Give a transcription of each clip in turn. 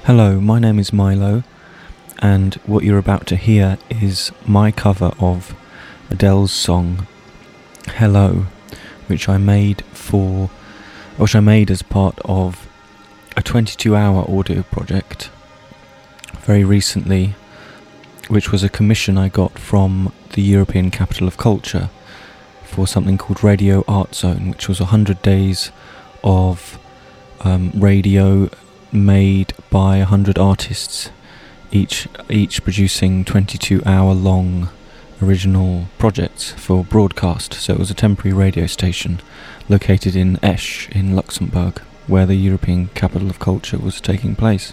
Hello, my name is Milo, and what you're about to hear is my cover of Adele's song Hello, which I made as part of a 22-hour audio project very recently, which was a commission I got from the European Capital of Culture for something called Radio Art Zone, which was 100 days of radio made by 100 artists, each producing 22-hour long original projects for broadcast. So it was a temporary radio station located in Esch in Luxembourg, where the European Capital of Culture was taking place.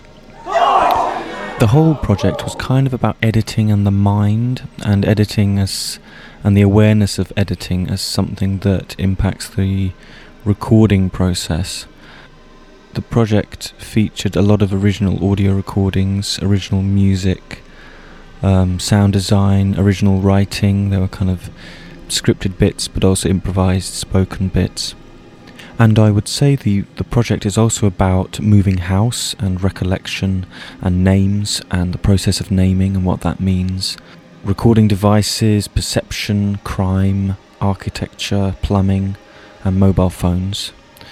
The whole project was kind of about editing and the mind, and editing and the awareness of editing as something that impacts the recording process. The project featured a lot of original audio recordings, original music, sound design, original writing. There were kind of scripted bits, but also improvised spoken bits. And I would say the project is also about moving house and recollection and names and the process of naming and what that means. Recording devices, perception, crime, architecture, plumbing, and mobile phones.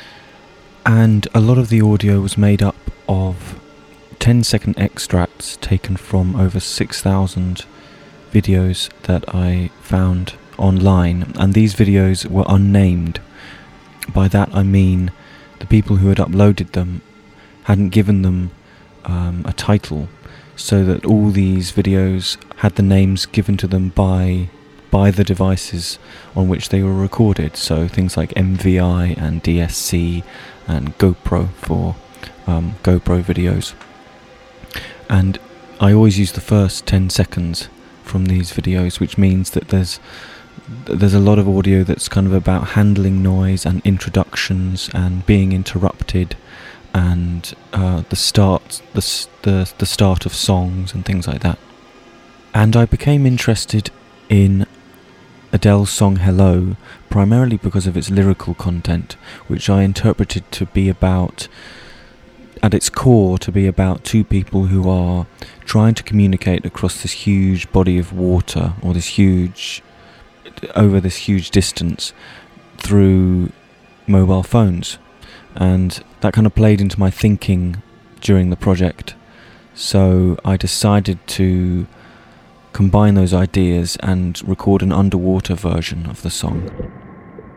And a lot of the audio was made up of 10-second extracts taken from over 6,000 videos that I found online. And these videos were unnamed. By that I mean the people who had uploaded them hadn't given them a title, so that all these videos had the names given to them by the devices on which they were recorded. So things like MVI and DSC and GoPro for GoPro videos. And I always use the first 10 seconds from these videos, which means that there's a lot of audio that's kind of about handling noise and introductions and being interrupted and the start of songs and things like that. And I became interested in Adele's song Hello primarily because of its lyrical content, which I interpreted to be about, at its core, to be about two people who are trying to communicate across this huge body of water, or over this huge distance through mobile phones. And that kind of played into my thinking during the project. So I decided to combine those ideas and record an underwater version of the song.